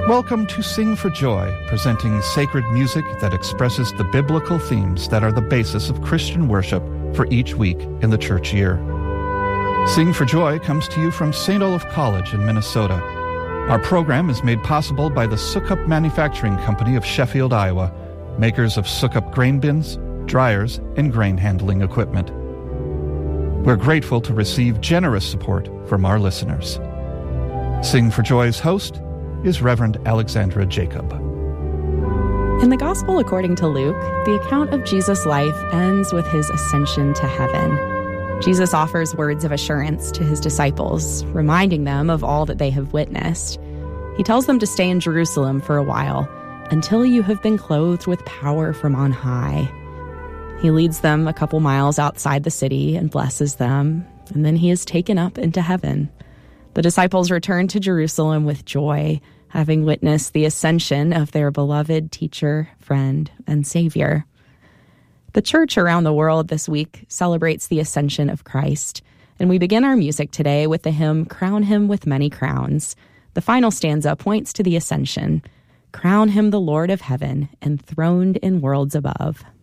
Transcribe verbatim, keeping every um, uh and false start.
Welcome to Sing for Joy, presenting sacred music that expresses the biblical themes that are the basis of Christian worship for each week in the church year. Sing for Joy comes to you from Saint Olaf College in Minnesota. Our program is made possible by the Sukup Manufacturing Company of Sheffield, Iowa, makers of Sukup grain bins, dryers, and grain handling equipment. We're grateful to receive generous support from our listeners. Sing for Joy's host is Reverend Alexandra Jacob. In the Gospel according to Luke, the account of Jesus' life ends with his ascension to heaven. Jesus offers words of assurance to his disciples, reminding them of all that they have witnessed. He tells them to stay in Jerusalem for a while, until you have been clothed with power from on high. He leads them a couple miles outside the city and blesses them, and then he is taken up into heaven. The disciples return to Jerusalem with joy, having witnessed the ascension of their beloved teacher, friend, and Savior. The church around the world this week celebrates the ascension of Christ, and we begin our music today with the hymn, Crown Him with Many Crowns. The final stanza points to the ascension. Crown him the Lord of heaven, enthroned in worlds above.